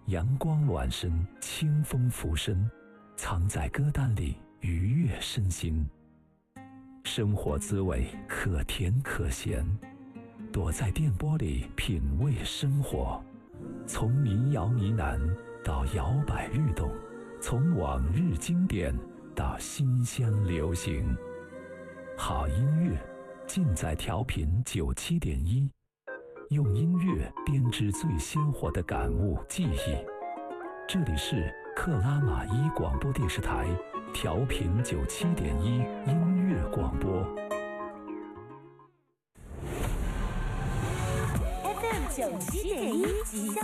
阳光暖身，清风拂身，藏在歌单里愉悦身心。生活滋味可甜可咸，躲在电波里品味生活。从民谣呢喃到摇摆律动，从往日经典到新乡流行，好音乐尽在调频97.1，用音乐编织最鲜活的感悟记忆。这里是克拉玛依广播电视台调频97.1音乐广播。 FM 97.1吉祥